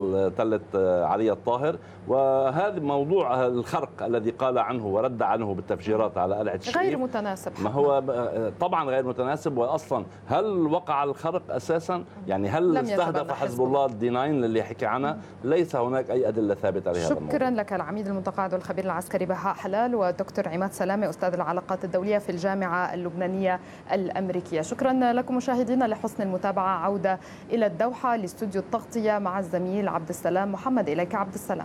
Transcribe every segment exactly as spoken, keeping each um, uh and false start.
تلة علي الطاهر. وهذا موضوع الخرق الذي قال عنه ورد عنه بالتفجيرات على قلعة الشريف غير متناسب. ما هو طبعا غير متناسب. وأصلا هل وقع الخرق أساسا؟ يعني هل استهدف حزب الله الدي ناين اللي حكي عنها؟ ليس هناك أي أدلة ثابتة لهذا الموضوع. شكرا لك العميد المتقاعد والخبير العسكري بهاء حلال، ودكتور عماد سلامة أستاذ العلاقات الدولية في الجامعة اللبنانية الأمريكية. شكرا لكم مشاهدينا لحسن المتابعة. عودة إلى الدوحة لاستوديو التغطية مع الزميل عبد السلام محمد. إليك عبد السلام.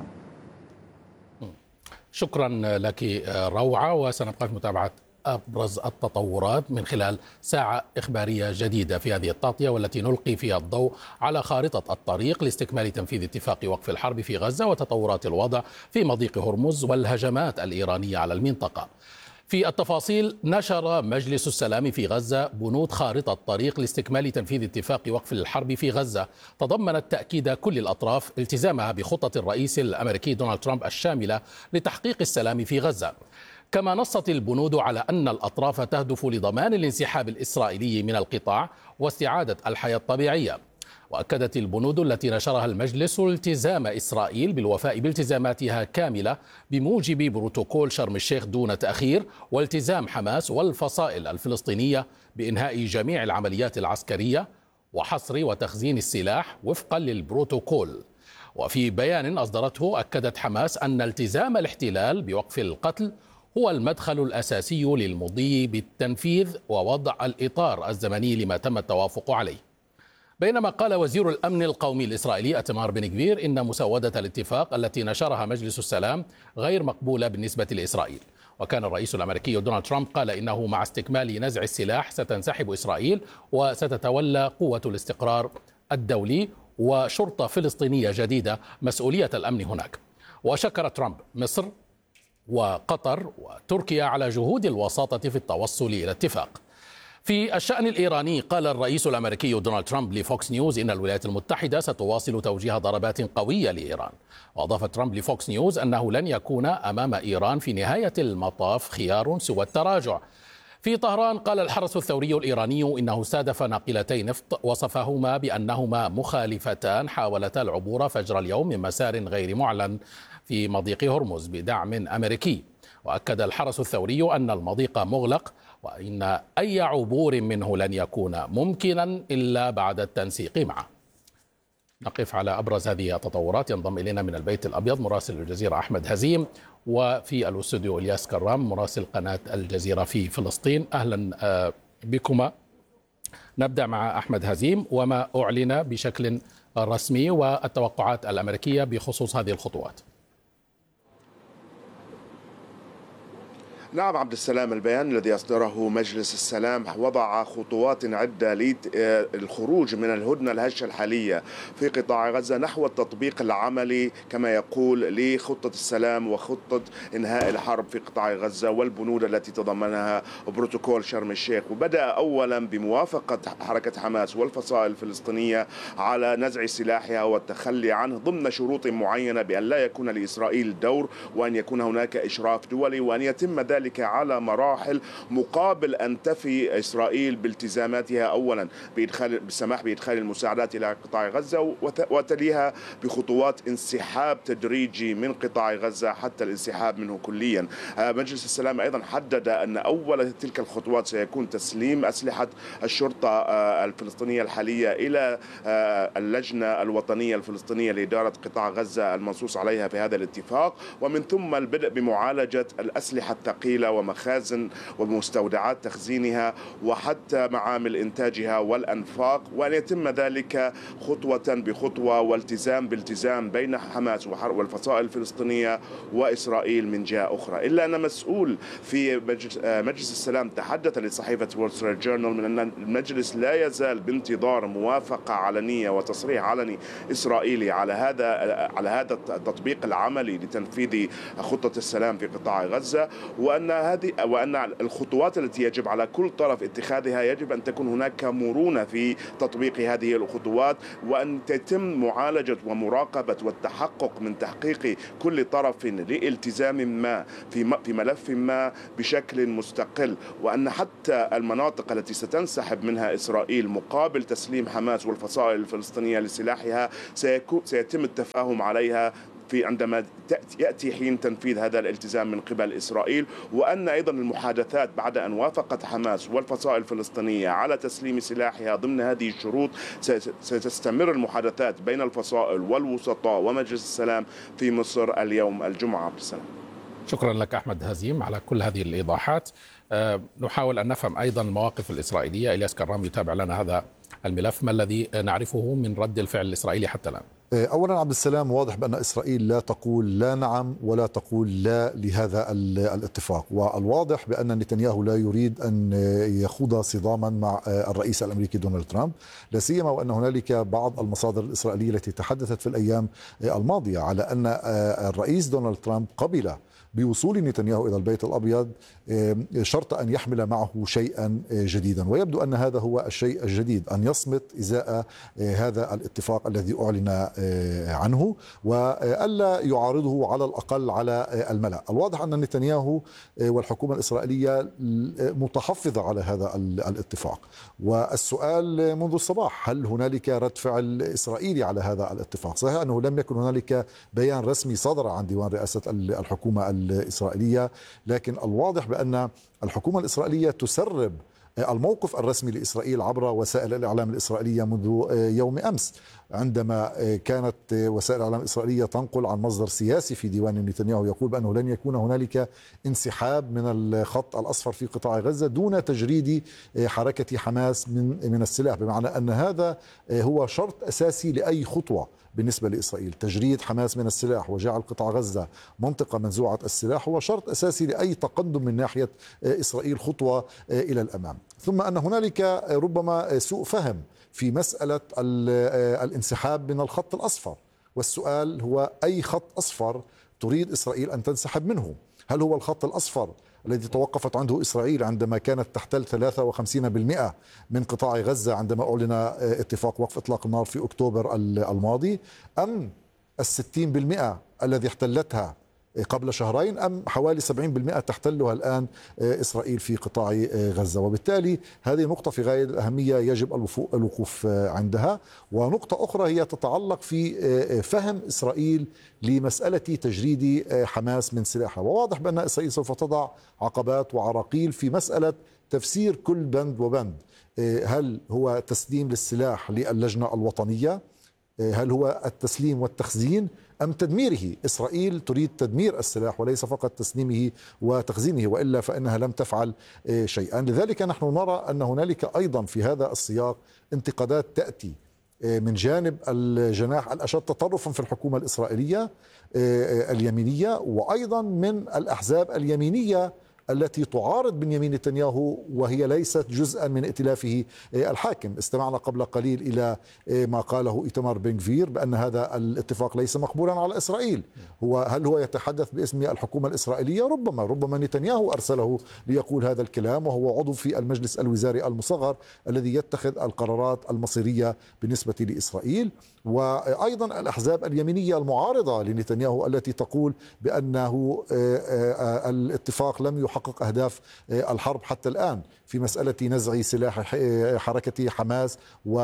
شكرا لك روعة، وسنبقى في متابعة أبرز التطورات من خلال ساعة إخبارية جديدة في هذه التغطية، والتي نلقي فيها الضوء على خارطة الطريق لاستكمال تنفيذ اتفاق وقف الحرب في غزة وتطورات الوضع في مضيق هرمز والهجمات الإيرانية على المنطقة. في التفاصيل، نشر مجلس السلام في غزة بنود خارطة طريق لاستكمال تنفيذ اتفاق وقف الحرب في غزة، تضمنت تأكيد كل الأطراف التزامها بخطة الرئيس الأمريكي دونالد ترامب الشاملة لتحقيق السلام في غزة. كما نصت البنود على أن الأطراف تهدف لضمان الانسحاب الإسرائيلي من القطاع واستعادة الحياة الطبيعية. وأكدت البنود التي نشرها المجلس التزام إسرائيل بالوفاء بالتزاماتها كاملة بموجب بروتوكول شرم الشيخ دون تأخير، والتزام حماس والفصائل الفلسطينية بإنهاء جميع العمليات العسكرية وحصر وتخزين السلاح وفقا للبروتوكول. وفي بيان أصدرته، أكدت حماس أن التزام الاحتلال بوقف القتل هو المدخل الأساسي للمضي بالتنفيذ ووضع الإطار الزمني لما تم التوافق عليه. بينما قال وزير الأمن القومي الإسرائيلي إتمار بن غفير إن مسودة الاتفاق التي نشرها مجلس السلام غير مقبولة بالنسبة لإسرائيل. وكان الرئيس الأمريكي دونالد ترامب قال إنه مع استكمال نزع السلاح ستنسحب إسرائيل وستتولى قوة الاستقرار الدولي وشرطة فلسطينية جديدة مسؤولية الأمن هناك. وشكر ترامب مصر وقطر وتركيا على جهود الوساطة في التوصل إلى اتفاق. في الشأن الإيراني، قال الرئيس الأمريكي دونالد ترامب لفوكس نيوز إن الولايات المتحدة ستواصل توجيه ضربات قوية لإيران. وأضاف ترامب لفوكس نيوز أنه لن يكون أمام إيران في نهاية المطاف خيار سوى التراجع. في طهران، قال الحرس الثوري الإيراني إنه استهدف ناقلتي نفط وصفهما بأنهما مخالفتان حاولتا العبور فجر اليوم من مسار غير معلن في مضيق هرمز بدعم أمريكي. وأكد الحرس الثوري أن المضيق مغلق وإن أي عبور منه لن يكون ممكنا إلا بعد التنسيق معه. نقف على أبرز هذه التطورات. ينضم إلينا من البيت الأبيض مراسل الجزيرة أحمد هزيم، وفي الاستوديو إلياس كرام مراسل قناة الجزيرة في فلسطين. أهلا بكما. نبدأ مع أحمد هزيم وما أعلن بشكل رسمي والتوقعات الأمريكية بخصوص هذه الخطوات. نعم عبد السلام، البيان الذي أصدره مجلس السلام وضع خطوات عدة للخروج من الهدنة الهشة الحالية في قطاع غزة نحو التطبيق العملي كما يقول لخطة السلام وخطة إنهاء الحرب في قطاع غزة والبنود التي تضمنها بروتوكول شرم الشيخ. وبدأ أولا بموافقة حركة حماس والفصائل الفلسطينية على نزع سلاحها والتخلي عنه ضمن شروط معينة، بأن لا يكون لإسرائيل دور وأن يكون هناك إشراف دولي وأن يتم ذلك على مراحل مقابل أن تفي إسرائيل بالتزاماتها، أولا بإدخال بالسماح بإدخال المساعدات إلى قطاع غزة وتليها بخطوات انسحاب تدريجي من قطاع غزة حتى الانسحاب منه كليا. مجلس السلام أيضا حدد أن أول تلك الخطوات سيكون تسليم أسلحة الشرطة الفلسطينية الحالية إلى اللجنة الوطنية الفلسطينية لإدارة قطاع غزة المنصوص عليها في هذا الاتفاق، ومن ثم البدء بمعالجة الأسلحة الثقيلة ومخازن ومستودعات تخزينها وحتى معامل إنتاجها والأنفاق، وأن يتم ذلك خطوة بخطوة والتزام بالتزام بين حماس والفصائل الفلسطينية وإسرائيل من جهة أخرى. إلا أن مسؤول في مجلس السلام تحدث لصحيفة وول ستريت جورنال من أن المجلس لا يزال بانتظار موافقة علنية وتصريح علني إسرائيلي على هذا على هذا التطبيق العملي لتنفيذ خطة السلام في قطاع غزة، و وأن هذه وأن الخطوات التي يجب على كل طرف اتخاذها يجب أن تكون هناك مرونة في تطبيق هذه الخطوات، وأن تتم معالجة ومراقبة والتحقق من تحقيق كل طرف لالتزام ما في في ملف ما بشكل مستقل، وأن حتى المناطق التي ستنسحب منها إسرائيل مقابل تسليم حماس والفصائل الفلسطينية لسلاحها سيتم التفاهم عليها في عندما يأتي حين تنفيذ هذا الالتزام من قبل إسرائيل، وأن أيضا المحادثات بعد أن وافقت حماس والفصائل الفلسطينية على تسليم سلاحها ضمن هذه الشروط ستستمر المحادثات بين الفصائل والوسطاء ومجلس السلام في مصر اليوم الجمعة. عبد السلام. شكرا لك أحمد هزيم على كل هذه الإيضاحات. أه نحاول أن نفهم أيضا المواقف الإسرائيلية. إلياس كرام يتابع لنا هذا الملف، ما الذي نعرفه من رد الفعل الإسرائيلي حتى الآن؟ أولا عبد السلام، واضح بأن إسرائيل لا تقول لا نعم ولا تقول لا لهذا الاتفاق، والواضح بأن نتنياهو لا يريد أن يخوض صداما مع الرئيس الأمريكي دونالد ترامب، لا سيما وأن هنالك بعض المصادر الإسرائيلية التي تحدثت في الأيام الماضية على أن الرئيس دونالد ترامب قبل بوصول نتنياهو إلى البيت الأبيض شرط أن يحمل معه شيئا جديدا، ويبدو أن هذا هو الشيء الجديد، أن يصمت إزاء هذا الاتفاق الذي أعلن عنه وألا يعارضه على الأقل على الملأ. الواضح أن نتنياهو والحكومة الإسرائيلية متحفظة على هذا الاتفاق، والسؤال منذ الصباح هل هنالك رد فعل إسرائيلي على هذا الاتفاق؟ صحيح أنه لم يكن هنالك بيان رسمي صدر عن ديوان رئاسة الحكومة الإسرائيلية، لكن الواضح بأن الحكومة الإسرائيلية تسرب الموقف الرسمي لإسرائيل عبر وسائل الإعلام الإسرائيلية منذ يوم أمس، عندما كانت وسائل الإعلام الإسرائيلية تنقل عن مصدر سياسي في ديوان نتنياهو يقول بأنه لن يكون هنالك انسحاب من الخط الأصفر في قطاع غزة دون تجريد حركة حماس من من السلاح، بمعنى أن هذا هو شرط أساسي لأي خطوة بالنسبة لإسرائيل. تجريد حماس من السلاح وجعل قطاع غزة منطقة منزوعة السلاح هو شرط أساسي لأي تقدم من ناحية إسرائيل خطوة إلى الأمام. ثم أن هنالك ربما سوء فهم في مسألة الانسحاب من الخط الأصفر، والسؤال هو أي خط أصفر تريد إسرائيل أن تنسحب منه؟ هل هو الخط الأصفر الذي توقفت عنده إسرائيل عندما كانت تحتل ثلاثة وخمسين بالمئة من قطاع غزة عندما أعلن اتفاق وقف إطلاق النار في أكتوبر الماضي، أم الستين بالمئة الذي احتلتها قبل شهرين، أم حوالي سبعين بالمئة تحتلها الآن إسرائيل في قطاع غزة؟ وبالتالي هذه نقطة في غاية الأهمية يجب الوقوف عندها. ونقطة أخرى هي تتعلق في فهم إسرائيل لمسألة تجريد حماس من سلاحها، وواضح بأن إسرائيل سوف تضع عقبات وعراقيل في مسألة تفسير كل بند وبند. هل هو تسليم للسلاح للجنة الوطنية؟ هل هو التسليم والتخزين أم تدميره؟ إسرائيل تريد تدمير السلاح وليس فقط تسليمه وتخزينه، وإلا فإنها لم تفعل شيئا. لذلك نحن نرى أن هنالك أيضا في هذا السياق انتقادات تأتي من جانب الجناح الأشد تطرفا في الحكومة الإسرائيلية اليمينية، وأيضا من الأحزاب اليمينية التي تعارض بنيامين نتنياهو وهي ليست جزءا من ائتلافه الحاكم. استمعنا قبل قليل إلى ما قاله إيتمار بن غفير بأن هذا الاتفاق ليس مقبولا على إسرائيل. هو هل هو يتحدث باسم الحكومة الإسرائيلية؟ ربما ربما نتنياهو أرسله ليقول هذا الكلام، وهو عضو في المجلس الوزاري المصغر الذي يتخذ القرارات المصيرية بالنسبة لإسرائيل. وأيضا الأحزاب اليمينية المعارضة لنتنياهو التي تقول بأنه الاتفاق لم يحقق أهداف الحرب حتى الآن في مسألة نزع سلاح حركة حماس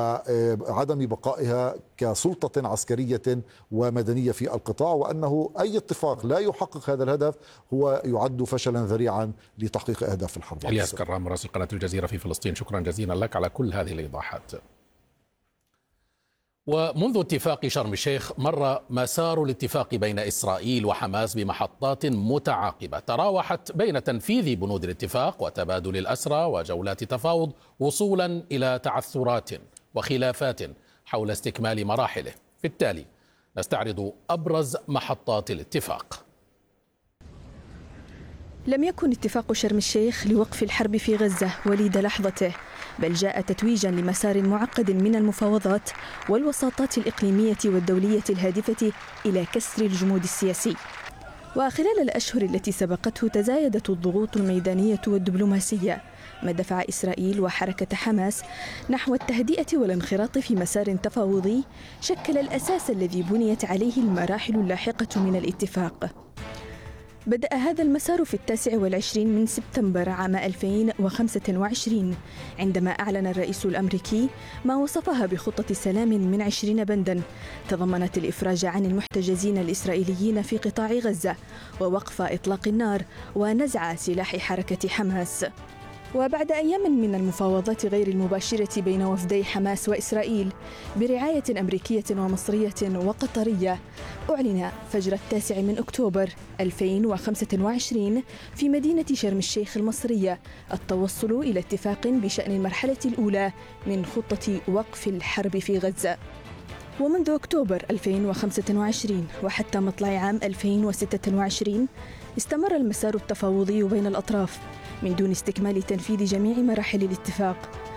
وعدم بقائها كسلطة عسكرية ومدنية في القطاع، وأنه أي اتفاق لا يحقق هذا الهدف هو يعد فشلا ذريعا لتحقيق أهداف الحرب. إلياس كرام مراسل قناة الجزيرة في فلسطين، شكرا جزيلا لك على كل هذه الإيضاحات. ومنذ اتفاق شرم الشيخ مر مسار الاتفاق بين إسرائيل وحماس بمحطات متعاقبة تراوحت بين تنفيذ بنود الاتفاق وتبادل الأسرى وجولات تفاوض وصولا إلى تعثرات وخلافات حول استكمال مراحله. بالتالي نستعرض أبرز محطات الاتفاق. لم يكن اتفاق شرم الشيخ لوقف الحرب في غزة وليد لحظته، بل جاء تتويجا لمسار معقد من المفاوضات والوساطات الإقليمية والدولية الهادفة إلى كسر الجمود السياسي. وخلال الأشهر التي سبقته تزايدت الضغوط الميدانية والدبلوماسية، ما دفع إسرائيل وحركة حماس نحو التهدئة والانخراط في مسار تفاوضي شكل الأساس الذي بنيت عليه المراحل اللاحقة من الاتفاق. بدأ هذا المسار في التاسع والعشرين من سبتمبر عام ألفين وخمسة وعشرين عندما أعلن الرئيس الأمريكي ما وصفها بخطة سلام من عشرين بنداً تضمنت الإفراج عن المحتجزين الإسرائيليين في قطاع غزة ووقف إطلاق النار ونزع سلاح حركة حماس. وبعد أيام من المفاوضات غير المباشرة بين وفدي حماس وإسرائيل برعاية أمريكية ومصرية وقطرية، أعلن فجر التاسع من أكتوبر ألفين وخمسة وعشرين في مدينة شرم الشيخ المصرية التوصل إلى اتفاق بشأن المرحلة الأولى من خطة وقف الحرب في غزة. ومنذ أكتوبر ألفين وخمسة وعشرين وحتى مطلع عام ألفين وستة وعشرين استمر المسار التفاوضي بين الأطراف من دون استكمال تنفيذ جميع مراحل الاتفاق.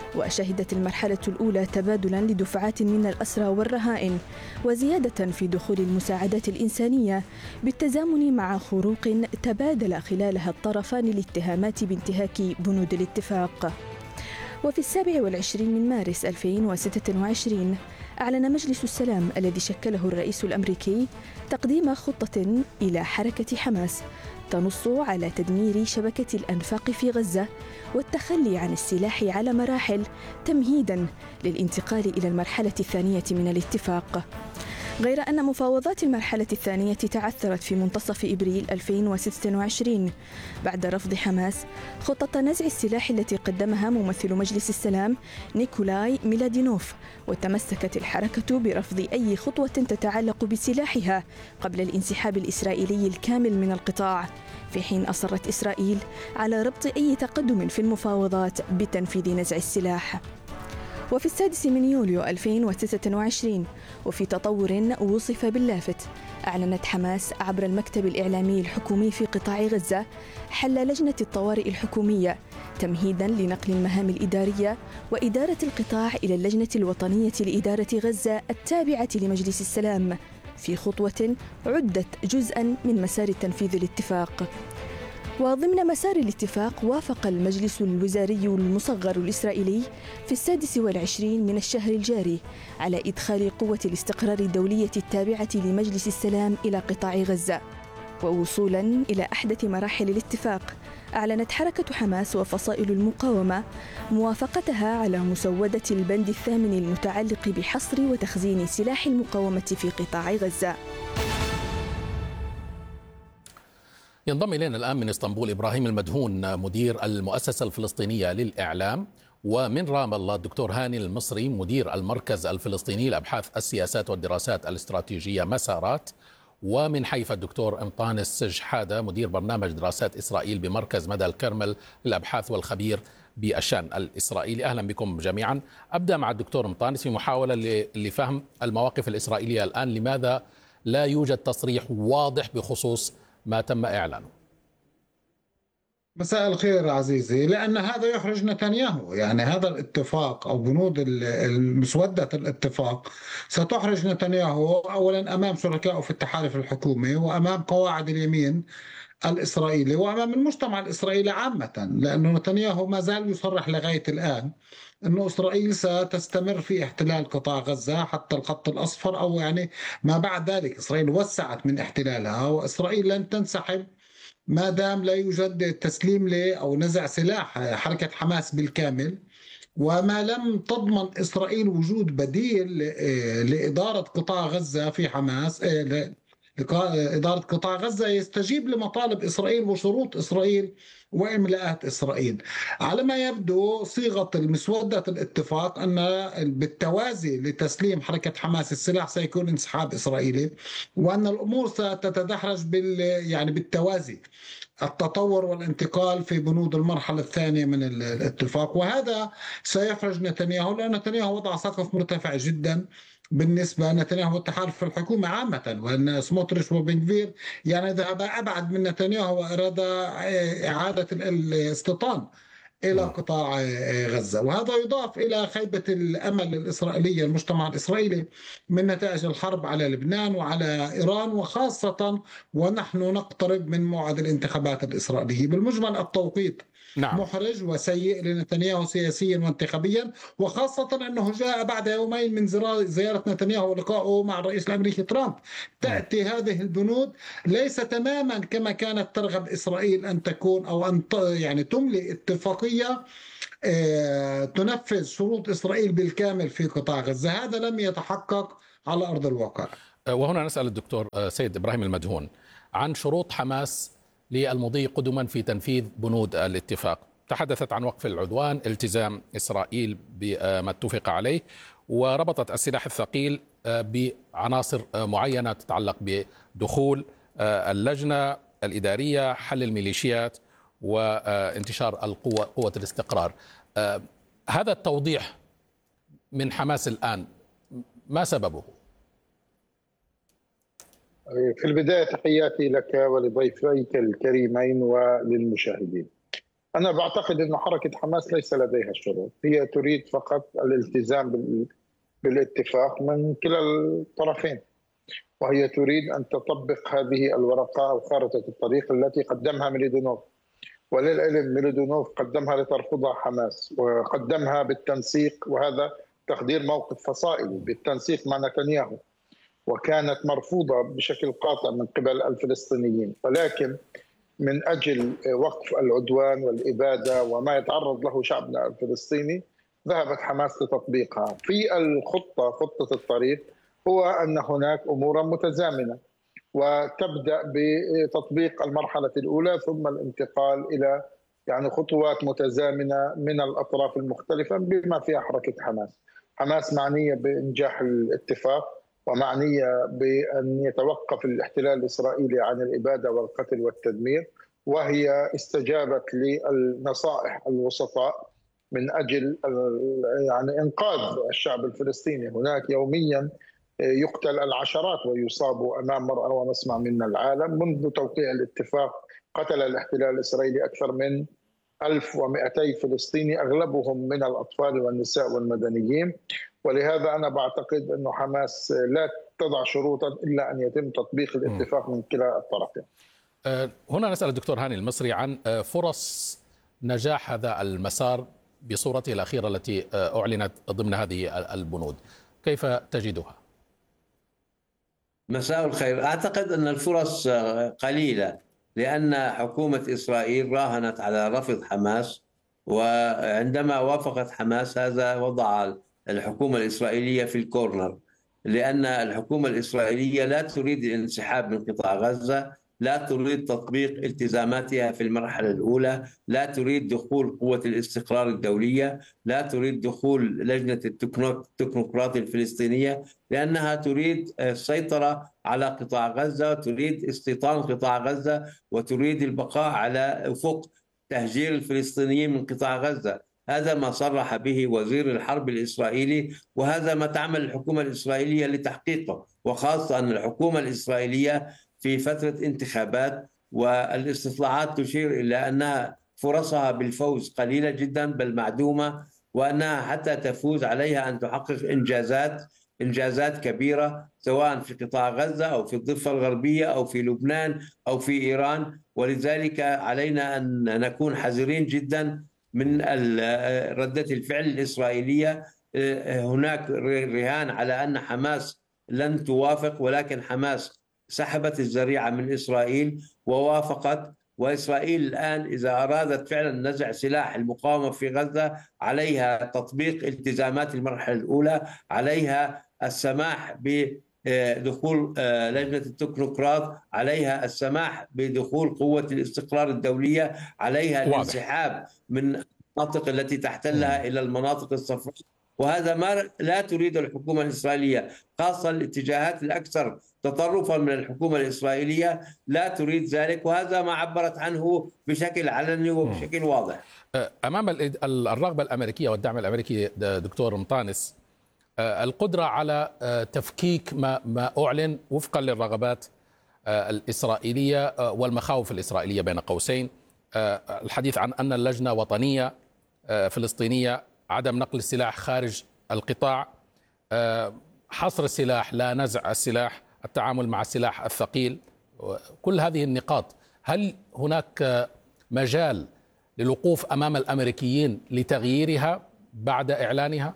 وشهدت المرحلة الأولى تبادلاً لدفعات من الأسرى والرهائن وزيادة في دخول المساعدات الإنسانية بالتزامن مع خروق تبادل خلالها الطرفان الاتهامات بانتهاك بنود الاتفاق. وفي السابع والعشرين من مارس ألفين وستة وعشرين أعلن مجلس السلام الذي شكله الرئيس الأمريكي تقديم خطة إلى حركة حماس تنص على تدمير شبكة الأنفاق في غزة والتخلي عن السلاح على مراحل تمهيداً للانتقال إلى المرحلة الثانية من الاتفاق. غير أن مفاوضات المرحلة الثانية تعثرت في منتصف إبريل ألفين وستة وعشرين بعد رفض حماس خطة نزع السلاح التي قدمها ممثل مجلس السلام نيكولاي ميلادينوف، وتمسكت الحركة برفض أي خطوة تتعلق بسلاحها قبل الانسحاب الإسرائيلي الكامل من القطاع، في حين أصرت إسرائيل على ربط أي تقدم في المفاوضات بتنفيذ نزع السلاح. وفي السادس من يوليو ألفين وستة وعشرين وفي تطور وصف باللافت، أعلنت حماس عبر المكتب الإعلامي الحكومي في قطاع غزة حل لجنة الطوارئ الحكومية تمهيداً لنقل المهام الإدارية وإدارة القطاع إلى اللجنة الوطنية لإدارة غزة التابعة لمجلس السلام، في خطوة عدت جزءاً من مسار تنفيذ الاتفاق. وضمن مسار الاتفاق وافق المجلس الوزاري المصغر الإسرائيلي في السادس والعشرين من الشهر الجاري على إدخال قوة الاستقرار الدولية التابعة لمجلس السلام إلى قطاع غزة. ووصولاً إلى أحدث مراحل الاتفاق، أعلنت حركة حماس وفصائل المقاومة موافقتها على مسودة البند الثامن المتعلق بحصر وتخزين سلاح المقاومة في قطاع غزة. ينضم إلينا الآن من اسطنبول إبراهيم المدهون مدير المؤسسة الفلسطينية للإعلام، ومن رام الله الدكتور هاني المصري مدير المركز الفلسطيني لأبحاث السياسات والدراسات الاستراتيجية مسارات، ومن حيفا الدكتور انطانس شحادة مدير برنامج دراسات إسرائيل بمركز مدى الكرمل للأبحاث والخبير بالشأن الإسرائيلي. أهلا بكم جميعا. أبدأ مع الدكتور انطانس في محاولة لفهم المواقف الإسرائيلية الآن. لماذا لا يوجد تصريح واضح بخصوص ما تم إعلانه؟ مساء الخير عزيزي. لأن هذا يحرج نتنياهو، يعني هذا الاتفاق أو بنود المسودة الاتفاق ستحرج نتنياهو أولا أمام شركائه في التحالف الحكومي وأمام قواعد اليمين الإسرائيلي وأمام المجتمع الإسرائيلي عامة، لأنه نتنياهو ما زال يصرح لغاية الآن أنه إسرائيل ستستمر في احتلال قطاع غزة حتى الخط الأصفر، أو يعني ما بعد ذلك. إسرائيل وسعت من احتلالها وإسرائيل لن تنسحب ما دام لا يوجد تسليم ل أو نزع سلاح حركة حماس بالكامل، وما لم تضمن إسرائيل وجود بديل لإدارة قطاع غزة في حماس، إدارة قطاع غزة يستجيب لمطالب إسرائيل وشروط إسرائيل وإملاءات إسرائيل. على ما يبدو صيغة المسودة الاتفاق أن بالتوازي لتسليم حركة حماس السلاح سيكون انسحاب إسرائيلي، وأن الأمور ستتدحرج بال يعني بالتوازي التطور والانتقال في بنود المرحلة الثانية من الاتفاق. وهذا سيحرج نتنياهو، لأن نتنياهو وضع سقف مرتفع جدا بالنسبة لنتنياهو والتحالف الحكومي عامة، وأن سموتريش وبنغفير يعني ذهب أبعد من نتنياهو وأراد إعادة الاستيطان إلى قطاع غزة. وهذا يضاف إلى خيبة الأمل الإسرائيلية، المجتمع الإسرائيلي، من نتائج الحرب على لبنان وعلى إيران، وخاصة ونحن نقترب من موعد الانتخابات الإسرائيلية. بالمجمل التوقيت نعم. محرج وسيء لنتنياهو سياسيا وانتخابيا، وخاصة أنه جاء بعد يومين من زيارة نتنياهو ولقائه مع الرئيس الأمريكي ترامب. تأتي هذه البنود ليس تماما كما كانت ترغب إسرائيل أن تكون، أو أن يعني تملي اتفاقية تنفذ شروط إسرائيل بالكامل في قطاع غزة. هذا لم يتحقق على أرض الواقع. وهنا نسأل الدكتور سيد إبراهيم المدهون عن شروط حماس للمضي قدما في تنفيذ بنود الاتفاق. تحدثت عن وقف العدوان، التزام إسرائيل بما اتفق عليه، وربطت السلاح الثقيل بعناصر معينة تتعلق بدخول اللجنة الإدارية، حل الميليشيات، وانتشار القوة، قوة الاستقرار. هذا التوضيح من حماس الآن ما سببه؟ في البداية تحياتي لك ولضيفيك الكريمين وللمشاهدين. أنا بعتقد أن حركة حماس ليس لديها شروط، هي تريد فقط الالتزام بالاتفاق من كلا الطرفين، وهي تريد أن تطبق هذه الورقة أو خارطة الطريق التي قدمها ميلودينوف. وللعلم ميلودينوف قدمها لترفضها حماس، وقدمها بالتنسيق، وهذا تقدير موقف فصائلي، بالتنسيق مع نتنياهو، وكانت مرفوضة بشكل قاطع من قبل الفلسطينيين. ولكن من أجل وقف العدوان والإبادة وما يتعرض له شعبنا الفلسطيني ذهبت حماس لتطبيقها. في الخطة، خطة الطريق، هو أن هناك أمورا متزامنة، وتبدأ بتطبيق المرحلة الأولى ثم الانتقال إلى يعني خطوات متزامنة من الأطراف المختلفة بما فيها حركة حماس. حماس معنية بإنجاح الاتفاق، ومعنية بأن يتوقف الاحتلال الإسرائيلي عن الإبادة والقتل والتدمير، وهي استجابت للنصائح الوسطاء من أجل يعني إنقاذ الشعب الفلسطيني. هناك يوميا يقتل العشرات ويصاب أمام مرأى ونسمع من العالم. منذ توقيع الاتفاق قتل الاحتلال الإسرائيلي أكثر من ألف ومئتي فلسطيني، أغلبهم من الأطفال والنساء والمدنيين. ولهذا أنا بعتقد أن حماس لا تضع شروطا إلا أن يتم تطبيق الاتفاق من كلا الطرفين. هنا نسأل الدكتور هاني المصري عن فرص نجاح هذا المسار بصورته الأخيرة التي أعلنت ضمن هذه البنود، كيف تجدها؟ مساء الخير. أعتقد أن الفرص قليلة، لأن حكومة إسرائيل راهنت على رفض حماس، وعندما وافقت حماس هذا وضع الحكومة الإسرائيلية في الكورنر، لأن الحكومة الإسرائيلية لا تريد الانسحاب من قطاع غزة، لا تريد تطبيق التزاماتها في المرحلة الأولى، لا تريد دخول قوة الاستقرار الدولية، لا تريد دخول لجنة التكنوقراط الفلسطينية، لأنها تريد السيطرة على قطاع غزة، تريد استيطان قطاع غزة، وتريد البقاء على أفق تهجير الفلسطينيين من قطاع غزة. هذا ما صرح به وزير الحرب الإسرائيلي، وهذا ما تعمل الحكومة الإسرائيلية لتحقيقه، وخاصة أن الحكومة الإسرائيلية في فترة انتخابات، والاستطلاعات تشير إلى أنها فرصها بالفوز قليلة جدا بل معدومة، وأنها حتى تفوز عليها أن تحقق إنجازات إنجازات كبيرة سواء في قطاع غزة أو في الضفة الغربية أو في لبنان أو في إيران. ولذلك علينا أن نكون حذرين جدا من ردة الفعل الإسرائيلية. هناك رهان على أن حماس لن توافق، ولكن حماس سحبت الذريعة من إسرائيل ووافقت، وإسرائيل الآن إذا أرادت فعلا نزع سلاح المقاومة في غزة عليها تطبيق التزامات المرحلة الأولى، عليها السماح بدخول لجنة التكنوقراط، عليها السماح بدخول قوة الاستقرار الدولية، عليها الانسحاب من المناطق التي تحتلها إلى المناطق الصفراء. وهذا ما لا تريد الحكومة الإسرائيلية، خاصة الاتجاهات الأكثر تطرفا من الحكومة الإسرائيلية لا تريد ذلك، وهذا ما عبرت عنه بشكل علني وبشكل واضح. أمام الرغبة الأمريكية والدعم الأمريكي دكتور مطانس، القدرة على تفكيك ما ما أعلن وفقا للرغبات الإسرائيلية والمخاوف الإسرائيلية بين قوسين، الحديث عن أن اللجنة وطنية فلسطينية، عدم نقل السلاح خارج القطاع، حصر السلاح، لا نزع السلاح، التعامل مع السلاح الثقيل، كل هذه النقاط. هل هناك مجال للوقوف أمام الأمريكيين لتغييرها بعد إعلانها؟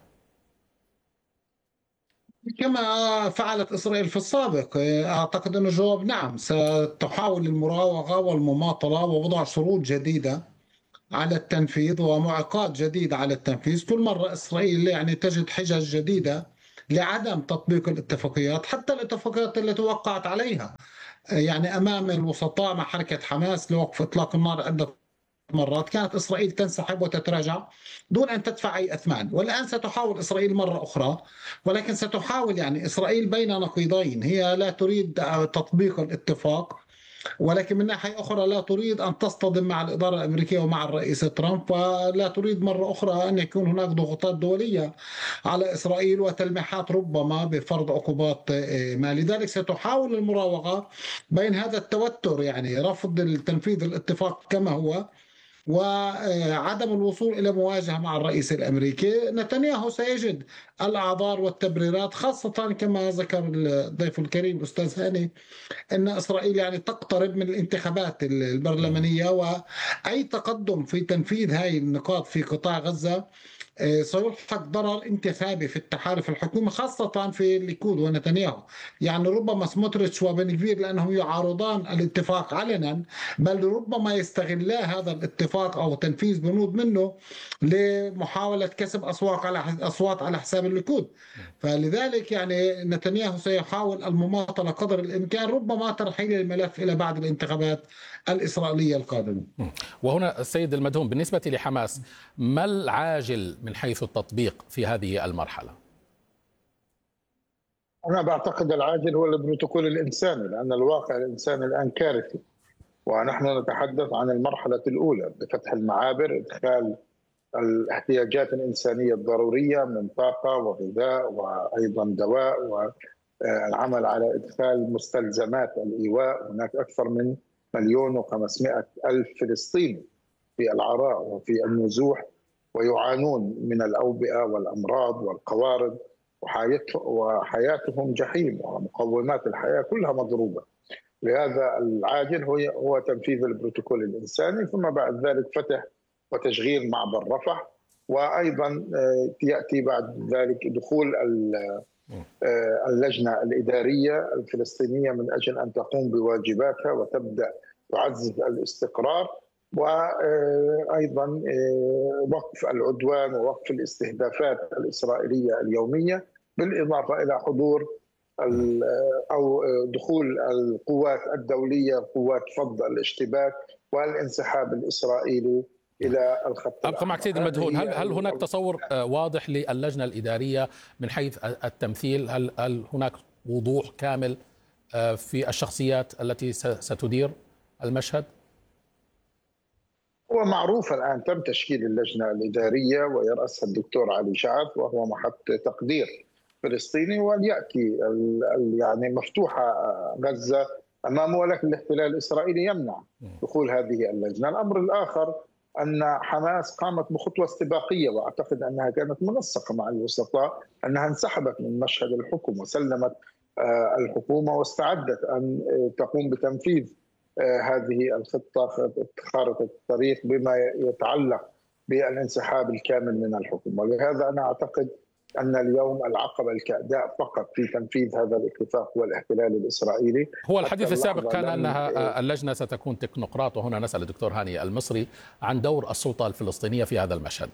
كما فعلت إسرائيل في السابق. أعتقد أن الجواب نعم، ستحاول المراوغة والمماطلة ووضع شروط جديدة على التنفيذ ومعوقات جديدة على التنفيذ. كل مرة إسرائيل يعني تجد حجج جديدة لعدم تطبيق الاتفاقيات، حتى الاتفاقيات التي وقعت عليها يعني أمام الوسطاء مع حركة حماس لوقف إطلاق النار عدة مرات كانت إسرائيل تنسحب وتتراجع دون أن تدفع أي أثمان. والآن ستحاول إسرائيل مرة أخرى، ولكن ستحاول يعني إسرائيل بين نقيضين، هي لا تريد تطبيق الاتفاق، ولكن من ناحية أخرى لا تريد أن تصطدم مع الإدارة الأمريكية ومع الرئيس ترامب، ولا تريد مرة أخرى أن يكون هناك ضغوطات دولية على إسرائيل وتلميحات ربما بفرض عقوبات ما. لذلك ستحاول المراوغة بين هذا التوتر، يعني رفض تنفيذ الاتفاق كما هو وعدم الوصول إلى مواجهة مع الرئيس الأمريكي. نتنياهو سيجد الأعذار والتبريرات، خاصة كما ذكر الضيف الكريم أستاذ هاني أن إسرائيل يعني تقترب من الانتخابات البرلمانية، وأي تقدم في تنفيذ هذه النقاط في قطاع غزة سيلحق ضرر انتخابي في التحالف الحكومي، خاصة في الليكود ونتنياهو. يعني ربما سموتريتش وبنغفير لأنهم يعارضان الاتفاق علنا، بل ربما يستغلا هذا الاتفاق أو تنفيذ بنود منه لمحاولة كسب أصوات على أصوات على حساب الليكود. فلذلك يعني نتنياهو سيحاول المماطلة قدر الإمكان، ربما ترحيل الملف إلى بعد الانتخابات الإسرائيلية القادمة. وهنا السيد المدهون، بالنسبة لحماس ما العاجل من حيث التطبيق في هذه المرحلة؟ أنا بعتقد العاجل هو البروتوكول الإنساني، لأن الواقع الإنساني الآن كارثي، ونحن نتحدث عن المرحلة الأولى بفتح المعابر، إدخال الاحتياجات الإنسانية الضرورية من طاقة وغذاء وأيضا دواء، والعمل على إدخال مستلزمات الإيواء. هناك أكثر من مليون وخمسمائة ألف فلسطيني في العراء وفي النزوح، ويعانون من الأوبئة والأمراض والقوارض، وحياتهم جحيم ومقومات الحياة كلها مضروبة. لهذا العاجل هو هو تنفيذ البروتوكول الإنساني، ثم بعد ذلك فتح وتشغيل معبر رفح، وأيضا يأتي بعد ذلك دخول اللجنة الإدارية الفلسطينية من أجل أن تقوم بواجباتها وتبدأ تعزز الاستقرار، وأيضا وقف العدوان ووقف الاستهدافات الإسرائيلية اليومية، بالإضافة إلى حضور أو دخول القوات الدولية، قوات فض الاشتباك والانسحاب الإسرائيلي إلى الخط. أبقى معك سيد المدهون، هل هل هناك تصور واضح للجنة الإدارية من حيث التمثيل؟ هل هل هناك وضوح كامل في الشخصيات التي ستدير المشهد؟ هو معروف الآن تم تشكيل اللجنة الإدارية ويرأسها الدكتور علي شعث، وهو محط تقدير فلسطيني، وليأتي يعني مفتوحة غزة أمامه، ولكن الاحتلال الإسرائيلي يمنع دخول هذه اللجنة. الأمر الآخر أن حماس قامت بخطوة استباقية، وأعتقد أنها كانت منسقة مع الوسطاء، أنها انسحبت من مشهد الحكم وسلمت الحكومة واستعدت أن تقوم بتنفيذ هذه الخطة، خارطة الطريق بما يتعلق بالانسحاب الكامل من الحكم. ولهذا أنا أعتقد أن اليوم العقبة الكأداء فقط في تنفيذ هذا الاتفاق هو الاحتلال الإسرائيلي. هو الحديث السابق كان أنها اللجنة ستكون تكنوقراط، وهنا نسأل الدكتور هاني المصري عن دور السلطة الفلسطينية في هذا المشهد.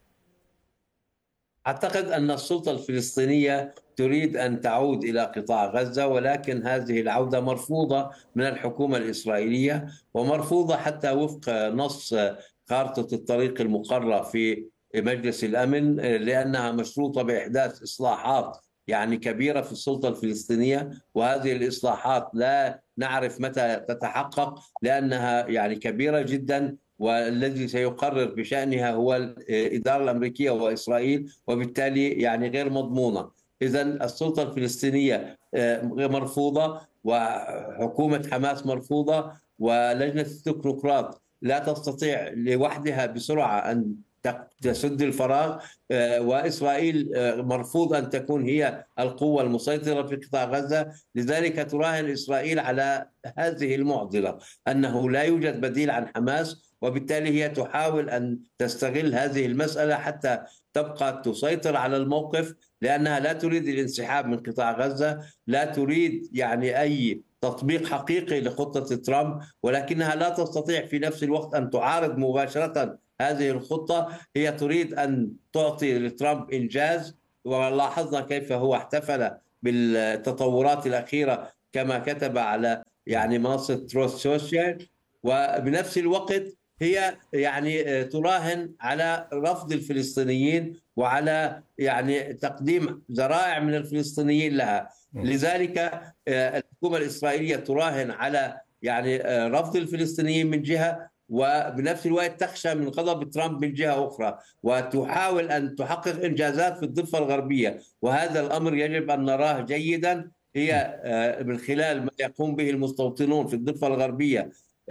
أعتقد أن السلطة الفلسطينية تريد أن تعود إلى قطاع غزة، ولكن هذه العودة مرفوضة من الحكومة الإسرائيلية، ومرفوضة حتى وفق نص خارطة الطريق المقررة في مجلس الأمن، لأنها مشروطة بإحداث إصلاحات يعني كبيرة في السلطة الفلسطينية، وهذه الإصلاحات لا نعرف متى تتحقق لأنها يعني كبيرة جدا، والذي سيقرر بشأنها هو الإدارة الأمريكية وإسرائيل، وبالتالي يعني غير مضمونة. إذن السلطة الفلسطينية مرفوضة، وحكومة حماس مرفوضة، ولجنة التكنوقراط لا تستطيع لوحدها بسرعة أن تسد الفراغ، وإسرائيل مرفوض أن تكون هي القوة المسيطرة في قطاع غزة. لذلك تراهن إسرائيل على هذه المعضلة أنه لا يوجد بديل عن حماس، وبالتالي هي تحاول أن تستغل هذه المسألة حتى تبقى تسيطر على الموقف، لأنها لا تريد الانسحاب من قطاع غزة، لا تريد يعني أي تطبيق حقيقي لخطة ترامب، ولكنها لا تستطيع في نفس الوقت أن تعارض مباشرة هذه الخطة. هي تريد أن تعطي لترامب إنجاز، ولاحظنا كيف هو احتفل بالتطورات الأخيرة كما كتب على يعني منصة تروث سوشيال، وبنفس الوقت هي يعني تراهن على رفض الفلسطينيين وعلى يعني تقديم ذرائع من الفلسطينيين لها. لذلك الحكومة الإسرائيلية تراهن على يعني رفض الفلسطينيين من جهة، وبنفس الوقت تخشى من غضب ترامب من جهة أخرى، وتحاول أن تحقق إنجازات في الضفة الغربية. وهذا الأمر يجب أن نراه جيدا، هي من خلال ما يقوم به المستوطنون في الضفة الغربية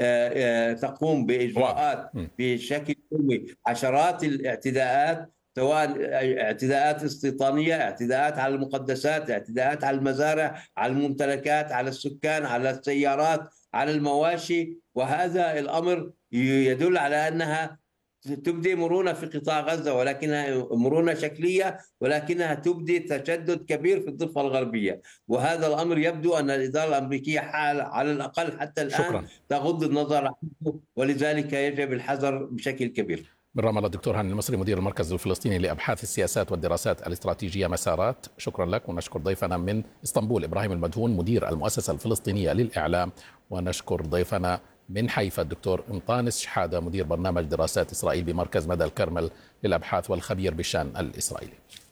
تقوم بإجراءات بشكل يومي عشرات الاعتداءات، سواء اعتداءات استيطانية، اعتداءات على المقدسات، اعتداءات على المزارع، على الممتلكات، على السكان، على السيارات، على المواشي. وهذا الأمر يدل على أنها تبدي مرونة في قطاع غزة، ولكنها مرونة شكلية، ولكنها تبدي تشدد كبير في الضفة الغربية. وهذا الأمر يبدو أن الإدارة الأمريكية حال على الأقل حتى الآن شكرا. تغض النظر عنه، ولذلك يجب الحذر بشكل كبير. من رام الله الدكتور هاني المصري مدير المركز الفلسطيني لأبحاث السياسات والدراسات الاستراتيجية مسارات، شكرا لك. ونشكر ضيفنا من اسطنبول إبراهيم المدهون مدير المؤسسة الفلسطينية للإعلام، ونشكر ضيفنا من حيفا الدكتور انطانس شحادة مدير برنامج دراسات إسرائيل بمركز مدى الكرمل للأبحاث والخبير بالشأن الإسرائيلي.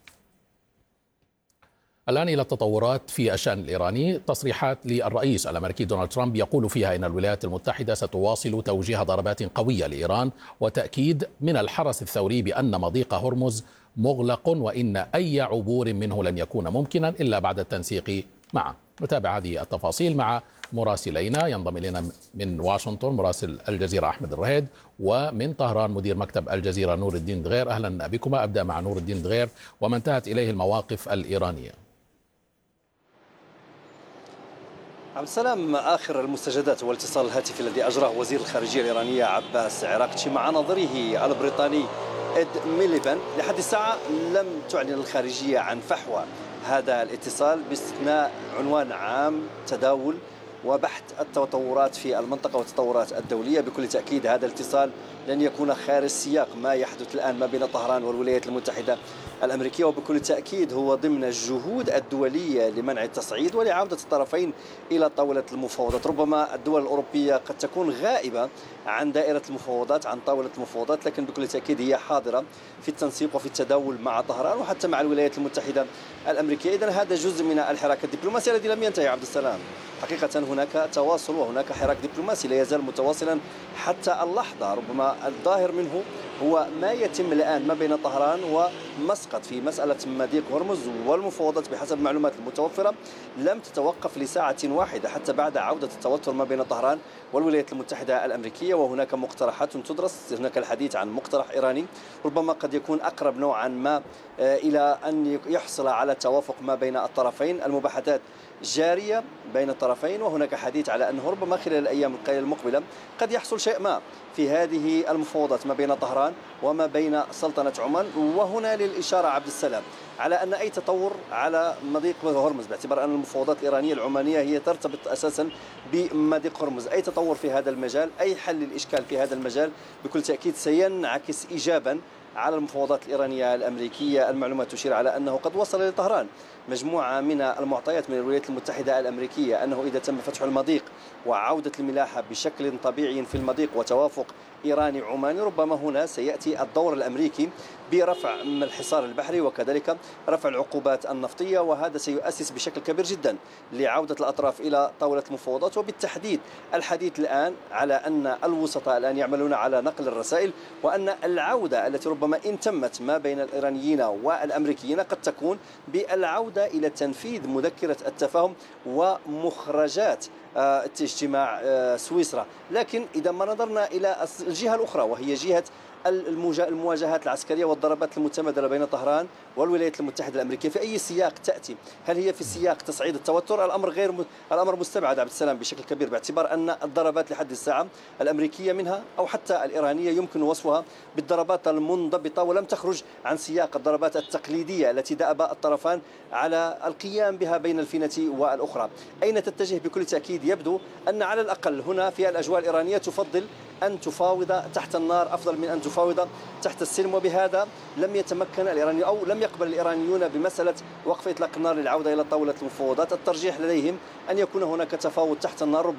الآن إلى التطورات في الشأن الإيراني. تصريحات للرئيس الأمريكي دونالد ترامب يقول فيها إن الولايات المتحدة ستواصل توجيه ضربات قوية لإيران، وتأكيد من الحرس الثوري بأن مضيق هرمز مغلق وإن أي عبور منه لن يكون ممكنا إلا بعد التنسيق معه. نتابع هذه التفاصيل مع مراسلينا. ينضم إلينا من واشنطن مراسل الجزيرة أحمد الرهيد، ومن طهران مدير مكتب الجزيرة نور الدين دغير. أهلا بكما. أبدأ مع نور الدين دغير، وما انتهت إليه المواقف الإيرانية. عبد السلام، آخر المستجدات والاتصال الهاتفي الذي أجراه وزير الخارجية الإيرانية عباس عراقتشي مع نظيره البريطاني إد ميليبان. لحد الساعة لم تعلن الخارجية عن فحوى هذا الاتصال، باستثناء عنوان عام تداول وبحث التطورات في المنطقة والتطورات الدولية. بكل تأكيد هذا الاتصال لن يكون خارج سياق ما يحدث الآن ما بين طهران والولايات المتحدة الأمريكية، وبكل تأكيد هو ضمن الجهود الدولية لمنع التصعيد ولعودة الطرفين إلى طاولة المفاوضات. ربما الدول الأوروبية قد تكون غائبة عن دائرة المفاوضات، عن طاولة المفاوضات، لكن بكل تأكيد هي حاضرة في التنسيق وفي التداول مع طهران وحتى مع الولايات المتحدة الأمريكية. إذن هذا جزء من الحراك الدبلوماسي الذي لم ينتهي. عبد السلام، حقيقة هناك تواصل وهناك حراك دبلوماسي لا يزال متواصلا حتى اللحظة. ربما الظاهر منه هو ما يتم الآن ما بين طهران ومسقط في مسألة مضيق هرمز، والمفاوضات بحسب المعلومات المتوفرة لم تتوقف لساعة واحدة حتى بعد عودة التوتر ما بين طهران والولايات المتحدة الأمريكية. وهناك مقترحات تدرس، هناك الحديث عن مقترح إيراني ربما قد يكون أقرب نوعا ما إلى أن يحصل على توافق ما بين الطرفين. المباحثات جارية بين الطرفين، وهناك حديث على أنه ربما خلال الأيام المقبلة قد يحصل شيء ما في هذه المفاوضات ما بين طهران وما بين سلطنة عمان. وهنا للإشارة عبد السلام على أن أي تطور على مضيق هرمز، باعتبار أن المفاوضات الإيرانية العمانية هي ترتبط أساسا بمضيق هرمز، أي تطور في هذا المجال، أي حل للإشكال في هذا المجال بكل تأكيد سينعكس إيجابا على المفاوضات الإيرانية الأمريكية. المعلومات تشير على أنه قد وصل لطهران مجموعة من المعطيات من الولايات المتحدة الأمريكية أنه إذا تم فتح المضيق وعودة الملاحة بشكل طبيعي في المضيق وتوافق إيراني عماني، ربما هنا سيأتي الدور الأمريكي برفع الحصار البحري وكذلك رفع العقوبات النفطية، وهذا سيؤسس بشكل كبير جدا لعودة الأطراف إلى طاولة المفاوضات. وبالتحديد الحديث الآن على أن الوسطاء الآن يعملون على نقل الرسائل، وأن العودة التي ربما إن تمت ما بين الإيرانيين والأمريكيين قد تكون بالعودة إلى تنفيذ مذكرة التفاهم ومخرجات اجتماع سويسرا. لكن إذا ما نظرنا إلى الجهة الأخرى وهي جهة المواجهات العسكرية والضربات المتبادلة بين طهران والولايات المتحدة الأمريكية في أي سياق تأتي؟ هل هي في سياق تصعيد التوتر؟ الأمر غير م... الأمر مستبعد عبد السلام بشكل كبير، باعتبار أن الضربات لحد الساعة الأمريكية منها أو حتى الإيرانية يمكن وصفها بالضربات المنضبطة ولم تخرج عن سياق الضربات التقليدية التي دأب الطرفان على القيام بها بين الفينة والأخرى. أين تتجه؟ بكل تأكيد يبدو أن على الأقل هنا في الأجواء الإيرانية تفضل أن تفاوض تحت النار أفضل من أن تفاوض تحت السلم، وبهذا لم يتمكن الإيرانيون أو لم يقبل الإيرانيون بمسألة وقف إطلاق النار للعودة إلى طاولة المفاوضات. الترجيح لديهم أن يكون هناك تفاوض تحت النار.